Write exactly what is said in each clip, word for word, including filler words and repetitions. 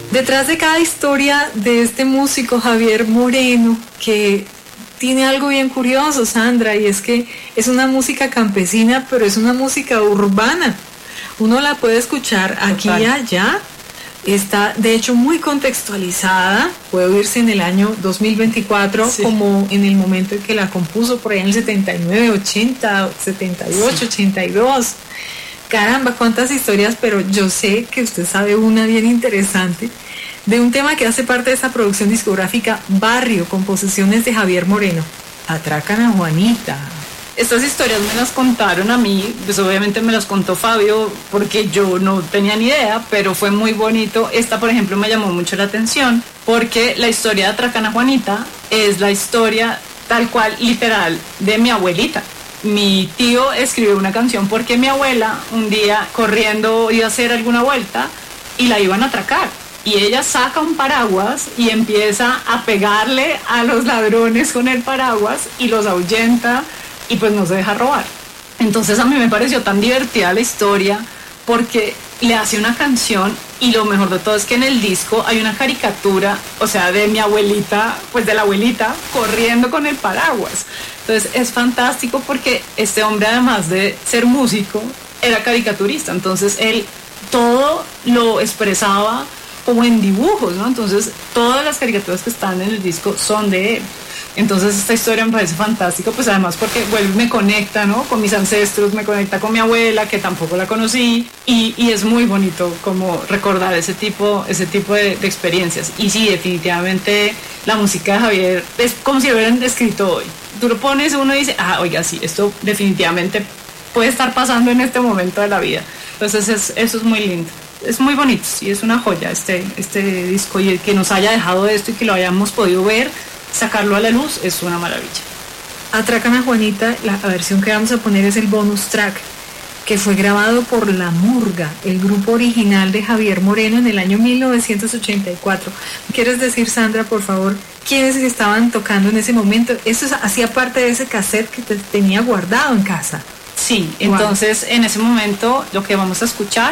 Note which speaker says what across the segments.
Speaker 1: Detrás de cada historia de este músico Javier Moreno, que tiene algo bien curioso, Sandra, y es que es una música campesina, pero es una música urbana. Uno la puede escuchar aquí y allá. Está, de hecho, muy contextualizada. Puede oírse en el año dos mil veinticuatro, sí, como en el momento en que la compuso, por allá en el setenta y nueve, ochenta, setenta y ocho, sí, ochenta y dos. Caramba, cuántas historias, pero yo sé que usted sabe una bien interesante de un tema que hace parte de esta producción discográfica Barrio, composiciones de Javier Moreno. Atracan a Juanita.
Speaker 2: Estas historias me las contaron a mí, pues obviamente me las contó Fabio porque yo no tenía ni idea, pero fue muy bonito. Esta, por ejemplo, me llamó mucho la atención porque la historia de Atracan a Juanita es la historia tal cual, literal, de mi abuelita. Mi tío escribió una canción porque mi abuela un día corriendo iba a hacer alguna vuelta y la iban a atracar. Y ella saca un paraguas y empieza a pegarle a los ladrones con el paraguas y los ahuyenta y pues no se deja robar. Entonces a mí me pareció tan divertida la historia porque le hace una canción y lo mejor de todo es que en el disco hay una caricatura, o sea, de mi abuelita, pues de la abuelita corriendo con el paraguas. Entonces es fantástico porque este hombre, además de ser músico, era caricaturista, entonces él todo lo expresaba como en dibujos, ¿no? Entonces todas las caricaturas que están en el disco son de él. Entonces esta historia me parece fantástica, pues además porque vuelve y me conecta, ¿no? Con mis ancestros, me conecta con mi abuela, que tampoco la conocí, y, y es muy bonito como recordar ese tipo, ese tipo de, de experiencias. Y sí, definitivamente la música de Javier es como si lo hubieran escrito hoy. Tú lo pones, uno dice, ah, oiga, sí, esto definitivamente puede estar pasando en este momento de la vida. Entonces es, eso es muy lindo. Es muy bonito, sí, es una joya este, este disco, y el que nos haya dejado esto y que lo hayamos podido ver, sacarlo a la luz, es una maravilla.
Speaker 1: Atracan a Juanita, la versión que vamos a poner es el bonus track, que fue grabado por La Murga, el grupo original de Javier Moreno, en el año mil novecientos ochenta y cuatro. ¿Quieres decir, Sandra, por favor, quiénes estaban tocando en ese momento? Eso hacía parte de ese cassette que te tenía guardado en casa.
Speaker 2: Sí, entonces wow. En ese momento lo que vamos a escuchar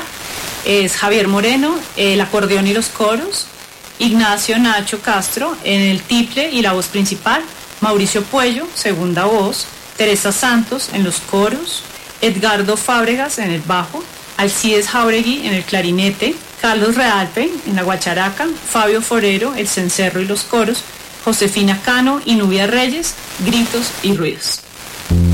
Speaker 2: es Javier Moreno, el acordeón y los coros, Ignacio Nacho Castro en el tiple y la voz principal, Mauricio Puello, segunda voz, Teresa Santos en los coros, Edgardo Fábregas en el bajo, Alcides Jauregui en el clarinete, Carlos Realpe en la guacharaca, Fabio Forero, el cencerro y los coros, Josefina Cano y Nubia Reyes, gritos y ruidos.